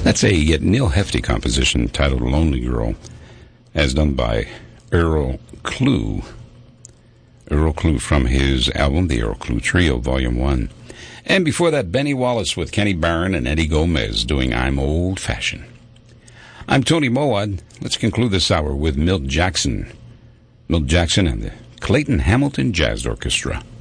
That's a Neil Hefti composition titled Lonely Girl, as done by Earl Klugh. Earl Klugh from his album, The Earl Klugh Trio, Volume 1. And before that, Benny Wallace with Kenny Barron and Eddie Gomez doing I'm Old Fashioned. I'm Tony Mowat. Let's conclude this hour with Milt Jackson. Milt Jackson and the Clayton Hamilton Jazz Orchestra.